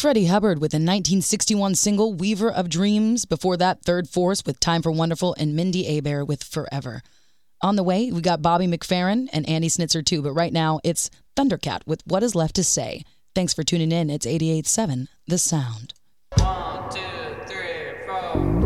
Freddie Hubbard with a 1961 single, Weaver of Dreams. Before that, Third Force with Time for Wonderful, and Mindy Abair with Forever. On the way, we got Bobby McFerrin and Andy Snitzer too, but right now it's Thundercat with What Is Left to Say. Thanks for tuning in. It's 88.7 The Sound.